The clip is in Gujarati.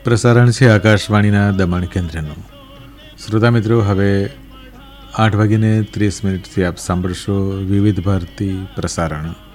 પ્રસારણ છે આકાશવાણીના દમણ કેન્દ્રનું. શ્રોતા મિત્રો, હવે 8:30 થી આપ સાંભળશો વિવિધ ભારતી પ્રસારણ.